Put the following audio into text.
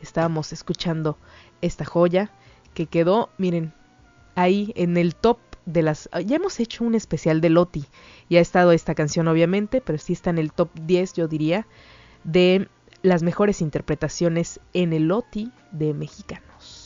estábamos escuchando esta joya que quedó, miren, ahí en el top de las... Ya hemos hecho un especial de Loti, y ha estado esta canción obviamente, pero sí está en el top 10, yo diría, de las mejores interpretaciones en el Loti de mexicanos.